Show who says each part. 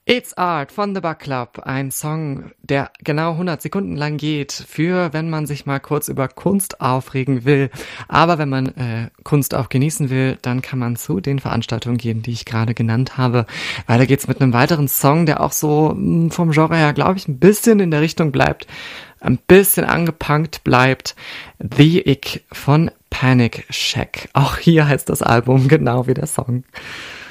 Speaker 1: It's Art von The Bug Club, ein Song, der genau 100 Sekunden lang geht, für wenn man sich mal kurz über Kunst aufregen will. Aber wenn man Kunst auch genießen will, dann kann man zu den Veranstaltungen gehen, die ich gerade genannt habe. Weiter geht's mit einem weiteren Song, der auch so vom Genre her, glaube ich, ein bisschen in der Richtung bleibt, ein bisschen angepunkt bleibt. The Ick von Panic Shack. Auch hier heißt das Album genau wie der Song.